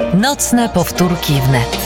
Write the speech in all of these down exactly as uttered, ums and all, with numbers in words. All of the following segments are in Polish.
Nocne powtórki wnet.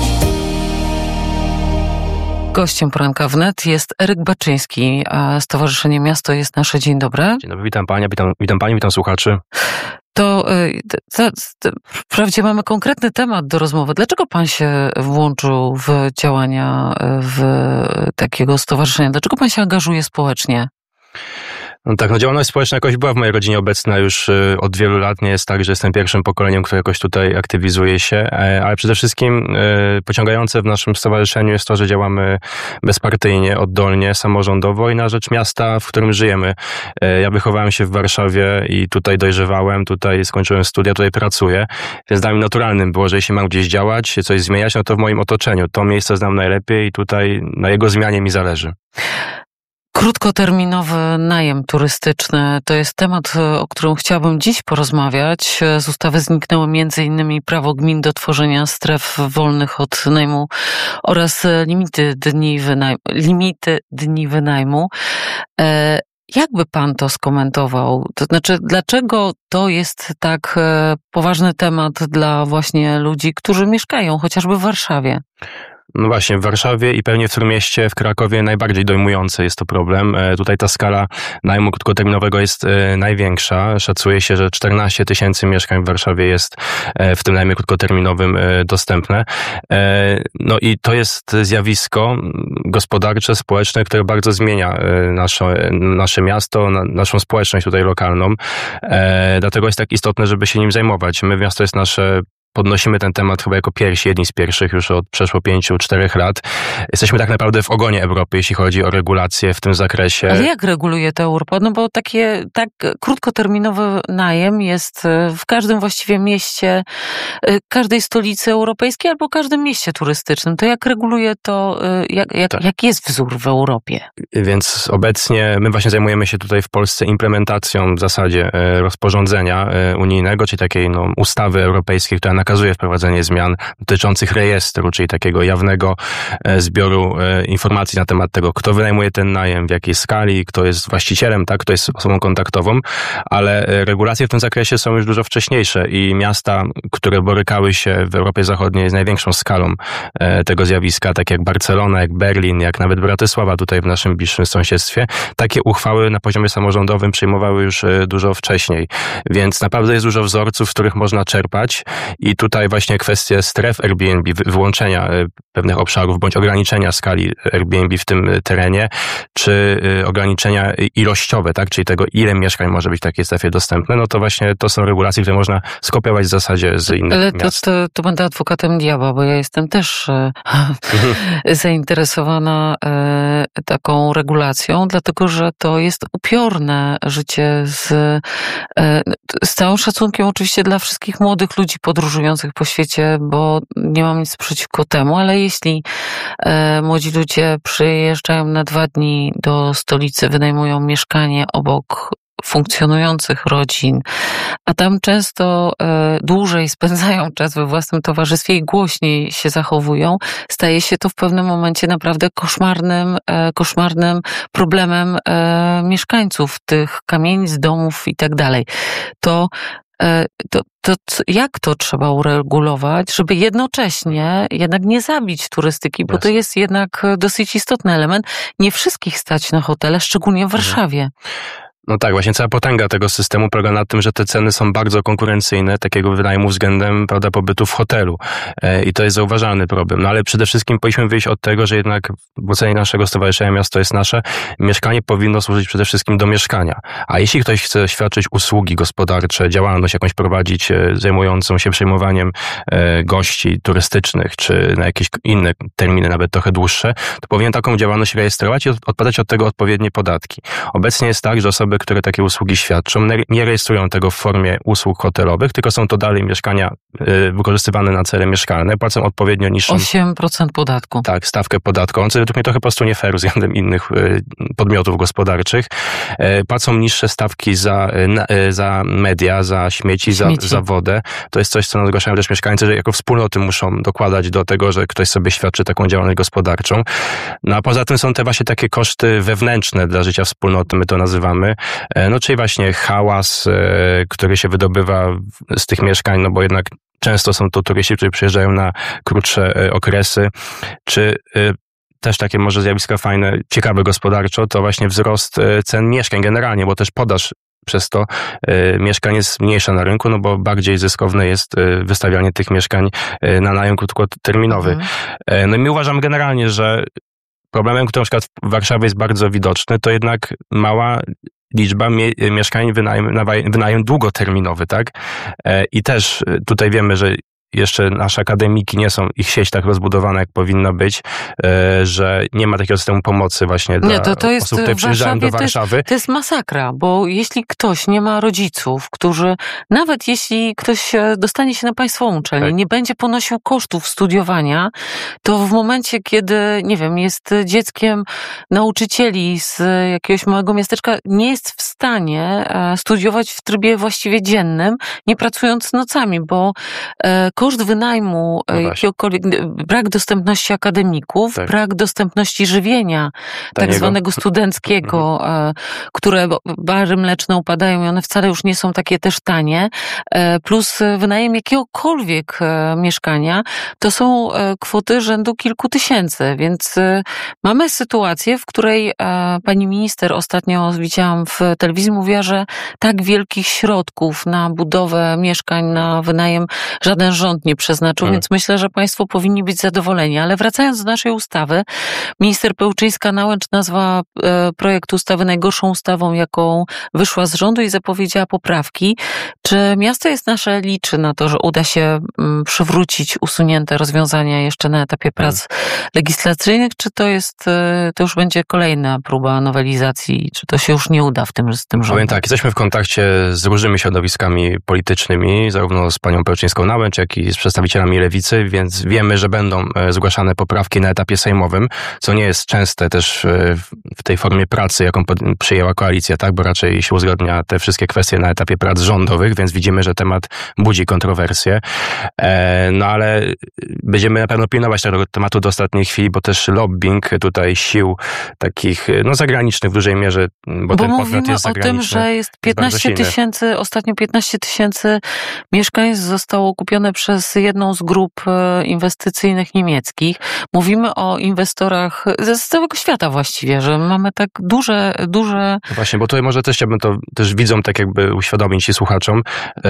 Gościem poranka wnet jest Eryk Baczyński, a Stowarzyszenie Miasto jest Nasze. Dzień dobry. Dzień dobry, witam Panią, witam, witam Pani, witam słuchaczy. To, to, to wprawdzie mamy konkretny temat do rozmowy. Dlaczego Pan się włączył w działania w takiego stowarzyszenia? Dlaczego Pan się angażuje społecznie? No tak, no działalność społeczna jakoś była w mojej rodzinie obecna już od wielu lat. Nie jest tak, że jestem pierwszym pokoleniem, które jakoś tutaj aktywizuje się, ale przede wszystkim pociągające w naszym stowarzyszeniu jest to, że działamy bezpartyjnie, oddolnie, samorządowo i na rzecz miasta, w którym żyjemy. Ja wychowałem się w Warszawie i tutaj dojrzewałem, tutaj skończyłem studia, tutaj pracuję, więc dla mnie naturalnym było, że jeśli mam gdzieś działać, coś zmieniać, no to w moim otoczeniu. To miejsce znam najlepiej i tutaj na jego zmianie mi zależy. Krótkoterminowy najem turystyczny to jest temat, o którym chciałabym dziś porozmawiać. Z ustawy zniknęło między innymi prawo gmin do tworzenia stref wolnych od najmu oraz limity dni wynajmu. Limity dni wynajmu. Jakby pan to skomentował? To znaczy, dlaczego to jest tak poważny temat dla właśnie ludzi, którzy mieszkają chociażby w Warszawie? No właśnie, w Warszawie i pewnie w Trójmieście, w Krakowie najbardziej dojmujący jest to problem. Tutaj ta skala najmu krótkoterminowego jest największa. Szacuje się, że czternaście tysięcy mieszkań w Warszawie jest w tym najmie krótkoterminowym dostępne. No i to jest zjawisko gospodarcze, społeczne, które bardzo zmienia nasze, nasze miasto, naszą społeczność tutaj lokalną. Dlatego jest tak istotne, żeby się nim zajmować. My, Miasto jest Nasze, podnosimy ten temat chyba jako pierwsi, jedni z pierwszych już od przeszło pięciu, czterech lat. Jesteśmy tak naprawdę w ogonie Europy, jeśli chodzi o regulacje w tym zakresie. Ale jak reguluje to Europa? No bo takie, tak krótkoterminowy najem jest w każdym właściwie mieście, każdej stolicy europejskiej albo każdym mieście turystycznym. To jak reguluje to, jak, jak, tak. jak jest wzór w Europie? Więc obecnie my właśnie zajmujemy się tutaj w Polsce implementacją w zasadzie rozporządzenia unijnego, czyli takiej no, ustawy europejskiej, która nakazuje wprowadzenie zmian dotyczących rejestru, czyli takiego jawnego zbioru informacji na temat tego, kto wynajmuje ten najem, w jakiej skali, kto jest właścicielem, tak, kto jest osobą kontaktową, ale regulacje w tym zakresie są już dużo wcześniejsze i miasta, które borykały się w Europie Zachodniej z największą skalą tego zjawiska, tak jak Barcelona, jak Berlin, jak nawet Bratysława tutaj w naszym bliższym sąsiedztwie, takie uchwały na poziomie samorządowym przyjmowały już dużo wcześniej, więc naprawdę jest dużo wzorców, z których można czerpać. I tutaj właśnie kwestie stref Airbnb, wyłączenia pewnych obszarów bądź ograniczenia skali Airbnb w tym terenie, czy ograniczenia ilościowe, tak, czyli tego, ile mieszkań może być w takiej strefie dostępne, no to właśnie to są regulacje, które można skopiować w zasadzie z innych Ale miast. to, to, to będę adwokatem diabła, bo ja jestem też e, zainteresowana e, taką regulacją, dlatego, że to jest upiorne życie z, e, z całym szacunkiem oczywiście dla wszystkich młodych ludzi podróżujących po świecie, bo nie mam nic przeciwko temu, ale jeśli e, młodzi ludzie przyjeżdżają na dwa dni do stolicy, wynajmują mieszkanie obok funkcjonujących rodzin, a tam często e, dłużej spędzają czas we własnym towarzystwie i głośniej się zachowują, staje się to w pewnym momencie naprawdę koszmarnym, e, koszmarnym problemem e, mieszkańców tych kamienic, domów i tak dalej. To To, to jak to trzeba uregulować, żeby jednocześnie jednak nie zabić turystyki, bo to jest jednak dosyć istotny element. Nie wszystkich stać na hotele, szczególnie w Warszawie. No tak, właśnie cała potęga tego systemu polega na tym, że te ceny są bardzo konkurencyjne, takiego wynajmu względem, prawda, pobytu w hotelu. E, I to jest zauważalny problem. No ale przede wszystkim powinniśmy wyjść od tego, że jednak w ocenie naszego stowarzyszenia Miasto jest Nasze, mieszkanie powinno służyć przede wszystkim do mieszkania. A jeśli ktoś chce świadczyć usługi gospodarcze, działalność jakąś prowadzić, e, zajmującą się przyjmowaniem e, gości turystycznych, czy na jakieś inne terminy, nawet trochę dłuższe, to powinien taką działalność rejestrować i odpadać od tego odpowiednie podatki. Obecnie jest tak, że osoby, które takie usługi świadczą, nie rejestrują tego w formie usług hotelowych, tylko są to dalej mieszkania y, wykorzystywane na cele mieszkalne, płacą odpowiednio niższą... osiem procent podatku. Tak, stawkę podatkową, co według mnie trochę po prostu nie fair względem innych y, podmiotów gospodarczych. Y, płacą niższe stawki za, y, za media, za śmieci, śmieci. Za, za wodę. To jest coś, co zgłaszają też mieszkańcy, że jako wspólnoty muszą dokładać do tego, że ktoś sobie świadczy taką działalność gospodarczą. No a poza tym są te właśnie takie koszty wewnętrzne dla życia wspólnoty, my to nazywamy. No czyli właśnie hałas, który się wydobywa z tych mieszkań, no bo jednak często są to turyści, którzy przyjeżdżają na krótsze okresy, czy też takie może zjawiska fajne, ciekawe gospodarczo, to właśnie wzrost cen mieszkań generalnie, bo też podaż przez to y, mieszkań jest mniejsza na rynku, no bo bardziej zyskowne jest y, wystawianie tych mieszkań y, na najem krótkoterminowy. Mhm. Y, no i my uważamy generalnie, że problemem, który na przykład w Warszawie jest bardzo widoczny, to jednak mała liczba mie- mieszkań wynajem, na wynajem długoterminowy, tak? Y, I też tutaj wiemy, że jeszcze nasze akademiki nie są, ich sieć tak rozbudowana, jak powinna być, że nie ma takiego systemu pomocy właśnie dla nie, to, to jest, osób, które przyjeżdżają do Warszawy. To jest, to jest masakra, bo jeśli ktoś nie ma rodziców, którzy, nawet jeśli ktoś dostanie się na państwową uczelnię, tak. nie będzie ponosił kosztów studiowania, to w momencie, kiedy, nie wiem, jest dzieckiem nauczycieli z jakiegoś małego miasteczka, nie jest w stanie studiować w trybie właściwie dziennym, nie pracując nocami, bo koszt wynajmu, no jakiegokolwiek, brak dostępności akademików, tak. brak dostępności żywienia, Taniego. tak zwanego studenckiego, które bary mleczne upadają i one wcale już nie są takie też tanie, plus wynajem jakiegokolwiek mieszkania, to są kwoty rzędu kilku tysięcy, więc mamy sytuację, w której pani minister ostatnio widziałam w telewizji, mówiła, że tak wielkich środków na budowę mieszkań, na wynajem żaden rząd nie przeznaczył, hmm. więc myślę, że państwo powinni być zadowoleni. Ale wracając do naszej ustawy, minister Pełczyńska-Nałęcz nazwała e, projekt ustawy najgorszą ustawą, jaką wyszła z rządu i zapowiedziała poprawki. Czy miasto jest nasze liczy na to, że uda się m, przywrócić usunięte rozwiązania jeszcze na etapie prac hmm. legislacyjnych, czy to jest, e, to już będzie kolejna próba nowelizacji, czy to się już nie uda w tym, z tym rządem? Powiem tak, jesteśmy w kontakcie z różnymi środowiskami politycznymi, zarówno z panią Pełczyńską-Nałęcz, jak i z przedstawicielami Lewicy, więc wiemy, że będą zgłaszane poprawki na etapie sejmowym, co nie jest częste też w tej formie pracy, jaką przyjęła koalicja, tak, bo raczej się uzgadnia te wszystkie kwestie na etapie prac rządowych, więc widzimy, że temat budzi kontrowersje. No ale będziemy na pewno pilnować tego tematu do ostatniej chwili, bo też lobbying tutaj sił takich, no zagranicznych w dużej mierze, bo, bo ten podmiot jest zagraniczny. Bo mówimy o tym, że jest piętnaście tysięcy, ostatnio piętnaście tysięcy mieszkań zostało kupione przez jedną z grup inwestycyjnych niemieckich. Mówimy o inwestorach z całego świata właściwie, że mamy tak duże, duże... Właśnie, bo tutaj może też chciałbym to też widzom tak jakby uświadomić i słuchaczom,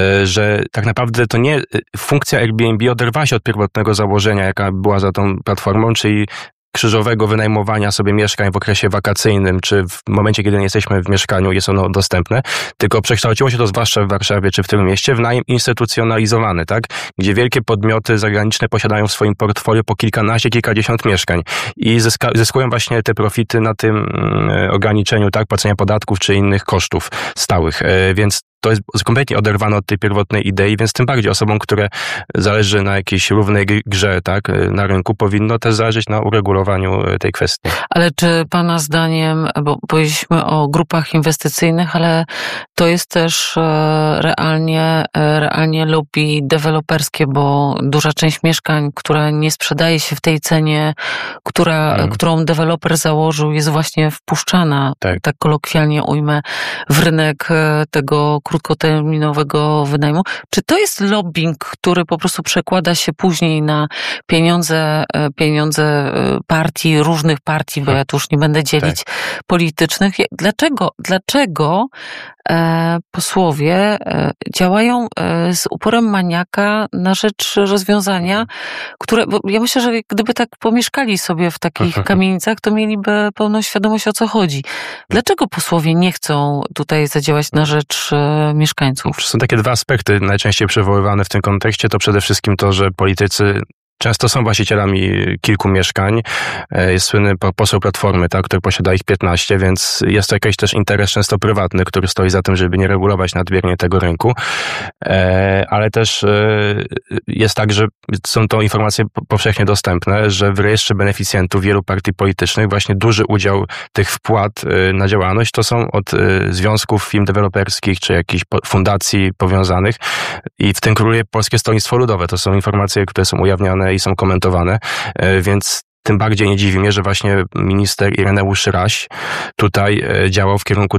że tak naprawdę to nie funkcja Airbnb oderwała się od pierwotnego założenia, jaka była za tą platformą, czyli krzyżowego wynajmowania sobie mieszkań w okresie wakacyjnym, czy w momencie, kiedy nie jesteśmy w mieszkaniu, jest ono dostępne, tylko przekształciło się to zwłaszcza w Warszawie czy w tym mieście w najem instytucjonalizowany, tak? Gdzie wielkie podmioty zagraniczne posiadają w swoim portfolio po kilkanaście, kilkadziesiąt mieszkań i zyska, zyskują właśnie te profity na tym mm, ograniczeniu, tak? Płacenia podatków czy innych kosztów stałych, e, więc to jest kompletnie oderwane od tej pierwotnej idei, więc tym bardziej osobom, które zależy na jakiejś równej grze, tak, na rynku, powinno też zależeć na uregulowaniu tej kwestii. Ale czy pana zdaniem, bo powiedzieliśmy o grupach inwestycyjnych, ale to jest też realnie, realnie lobby deweloperskie, bo duża część mieszkań, która nie sprzedaje się w tej cenie, która, hmm. którą deweloper założył, jest właśnie wpuszczana, tak. tak kolokwialnie ujmę, w rynek tego krótkoterminowego wynajmu. Czy to jest lobbying, który po prostu przekłada się później na pieniądze, pieniądze partii, różnych partii, bo ja tu już nie będę dzielić, tak. politycznych? Dlaczego, dlaczego e, posłowie e, działają e, z uporem maniaka na rzecz rozwiązania, które, bo ja myślę, że gdyby tak pomieszkali sobie w takich kamienicach, to mieliby pełną świadomość, o co chodzi. Dlaczego posłowie nie chcą tutaj zadziałać na rzecz mieszkańców? Są takie dwa aspekty najczęściej przywoływane w tym kontekście. To przede wszystkim to, że politycy często są właścicielami kilku mieszkań. Jest słynny poseł Platformy, tak, który posiada ich piętnaście, więc jest to jakiś też interes często prywatny, który stoi za tym, żeby nie regulować nadmiernie tego rynku. Ale też jest tak, że są to informacje powszechnie dostępne, że w rejestrze beneficjentów wielu partii politycznych właśnie duży udział tych wpłat na działalność to są od związków firm deweloperskich czy jakichś fundacji powiązanych i w tym króluje Polskie Stronnictwo Ludowe. To są informacje, które są ujawniane i są komentowane, więc tym bardziej nie dziwi mnie, że właśnie minister Ireneusz Raś tutaj działał w kierunku